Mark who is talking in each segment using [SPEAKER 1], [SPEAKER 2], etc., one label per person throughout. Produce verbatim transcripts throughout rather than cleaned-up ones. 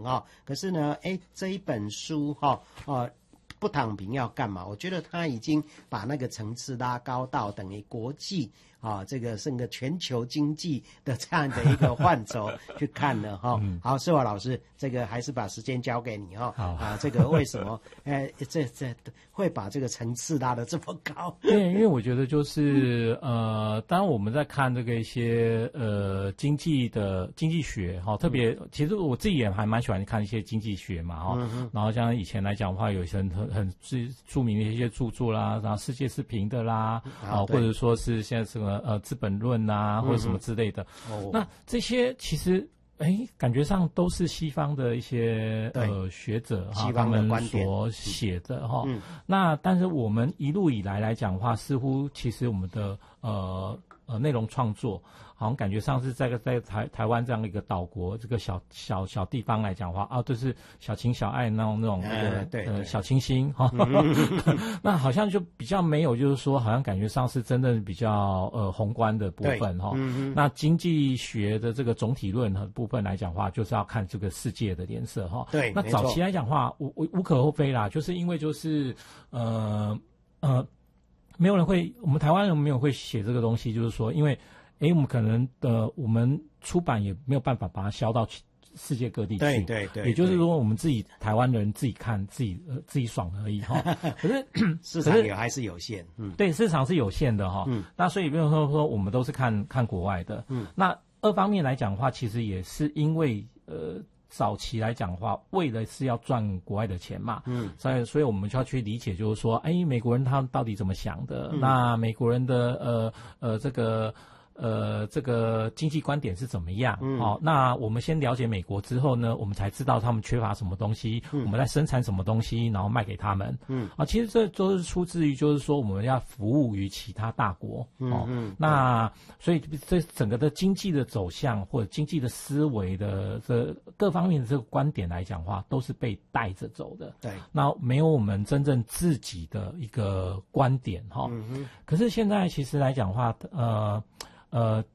[SPEAKER 1] 哦。可是呢，哎，这一本书哈，哦。呃不躺平要干嘛？我觉得他已经把那个层次拉高到等于国际啊，这个整个全球经济的这样的一个范畴去看了哈。嗯、好，世华老师，这个还是把时间交给你哈。好啊，这个为什么？哎，这这会把这个层次拉得这么高？
[SPEAKER 2] 因为因为我觉得就是呃，当我们在看这个一些呃经济的经济学哈，特别、嗯、其实我自己也还蛮喜欢看一些经济学嘛哈。嗯、然后像以前来讲的话，有一些很很著名的一些著作啦，然后世界是平的啦，啊，或者说是现在什么呃资本论啊，或者什么之类的。哦、那这些其实哎，感觉上都是西方的一些呃学者哈，他们所写的哈。嗯、那但是我们一路以来来讲的话，似乎其实我们的呃呃内容创作，好像感觉上是在个在台台湾这样的一个岛国这个小小小地方来讲的话啊，都是小情小爱那种那种那个、呃、对呃小清新哈。嗯、那好像就比较没有，就是说好像感觉上是真正比较呃宏观的部分哈。嗯、那经济学的这个总体论和部分来讲的话，就是要看这个世界的脸色哈。
[SPEAKER 1] 对，
[SPEAKER 2] 那早期来讲的话，无无无可厚非啦，就是因为就是呃呃。没有人会，我们台湾人没有会写这个东西，就是说，因为，诶，我们可能的我们出版也没有办法把它销到世界各地去，
[SPEAKER 1] 对对 对, 对，
[SPEAKER 2] 也就是说，我们自己台湾人自己看自己呃自己爽而已哈。可是
[SPEAKER 1] 市场也还是有限，嗯，
[SPEAKER 2] 对，市场是有限的哈。嗯，那所以比如说说我们都是看看国外的，嗯，那二方面来讲的话，其实也是因为呃。早期来讲的话，为了是要赚国外的钱嘛，嗯，所以所以我们就要去理解，就是说，哎，美国人他到底怎么想的？嗯、那美国人的呃呃这个呃这个经济观点是怎么样？嗯，好、哦，那我们先了解美国之后呢，我们才知道他们缺乏什么东西，嗯、我们在生产什么东西，然后卖给他们。嗯，啊，其实这都是出自于就是说我们要服务于其他大国。哦，嗯嗯，那所以这整个的经济的走向或者经济的思维的这各方面的这个观点来讲的话，都是被带着走的。
[SPEAKER 1] 对，
[SPEAKER 2] 那没有我们真正自己的一个观点哈。嗯哼，可是现在其实来讲的话，呃呃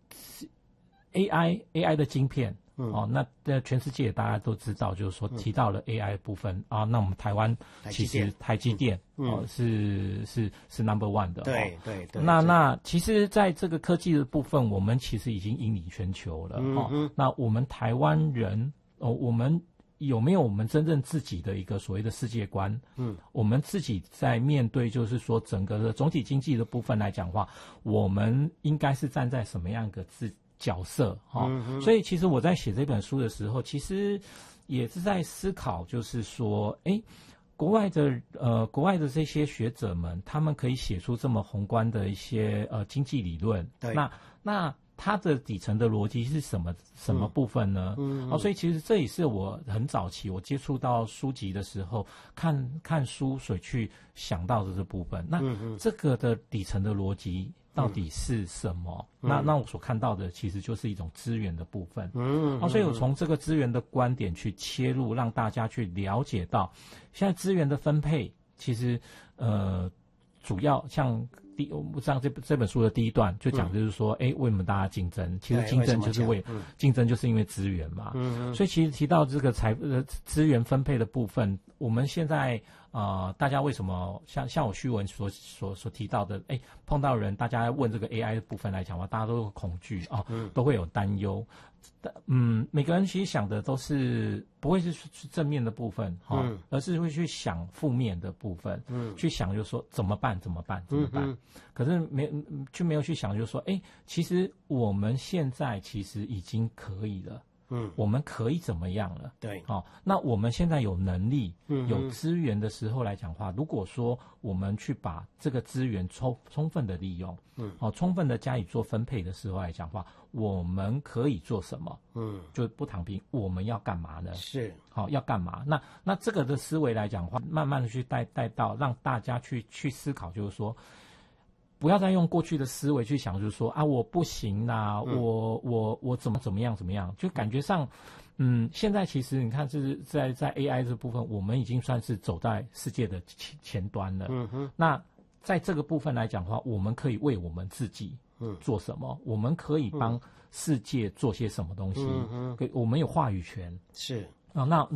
[SPEAKER 2] ，A I A I 的晶片。嗯、哦，那在全世界大家都知道，就是说提到了 A I 的部分、嗯、啊，那我们台湾其实台积电哦、嗯、是是是 number one 的，
[SPEAKER 1] 对对对。
[SPEAKER 2] 那那其实在这个科技的部分，我们其实已经引领全球了、嗯、哦。那我们台湾人哦，我们有没有我们真正自己的一个所谓的世界观？嗯，我们自己在面对就是说整个的总体经济的部分来讲的话，我们应该是站在什么样一个自角色哈、哦嗯，所以其实我在写这本书的时候，其实也是在思考，就是说，哎，国外的呃，国外的这些学者们，他们可以写出这么宏观的一些呃经济理论，
[SPEAKER 1] 对，
[SPEAKER 2] 那那它的底层的逻辑是什么什么部分呢？嗯，嗯哦，所以其实这也是我很早期我接触到书籍的时候，看看书所去想到的这部分。那、嗯、这个的底层的逻辑到底是什么？嗯、那那我所看到的其实就是一种资源的部分。嗯，哦，所以我从这个资源的观点去切入，让大家去了解到，现在资源的分配其实呃主要像。第，我像这这本书的第一段就讲，就是说，哎、嗯，为什么大家竞争？其实竞争就是为竞、嗯、争，就是因为资源嘛。嗯，所以其实提到这个财呃资源分配的部分，我们现在呃，大家为什么像像我虚文所所所提到的，哎，碰到人，大家问这个 A I 的部分来讲的话，大家都有恐惧啊、哦嗯，都会有担忧。嗯，每个人其实想的都是不会是是正面的部分哈、嗯，而是会去想负面的部分，嗯，去想就是说怎么办怎么办怎么办，嗯、可是没却没有去想就是说，哎，其实我们现在其实已经可以了。嗯，我们可以怎么样了？
[SPEAKER 1] 对，
[SPEAKER 2] 哦，那我们现在有能力、嗯、有资源的时候来讲话，如果说我们去把这个资源充充分的利用，嗯，哦，充分的加以做分配的时候来讲话，我们可以做什么？嗯，就不躺平，我们要干嘛呢？
[SPEAKER 1] 是，
[SPEAKER 2] 好、哦，要干嘛？那那这个的思维来讲的话，慢慢的去带带到让大家去去思考，就是说。不要再用过去的思维去想，就是说啊，我不行啦，嗯、我我我怎么怎么样怎么样，就感觉上，嗯，现在其实你看，就是在在 A I 这部分，我们已经算是走在世界的前前端了。嗯哼。那在这个部分来讲的话，我们可以为我们自己做什么？嗯、我们可以帮世界做些什么东西？嗯哼。我们有话语权。
[SPEAKER 1] 是
[SPEAKER 2] 啊，那。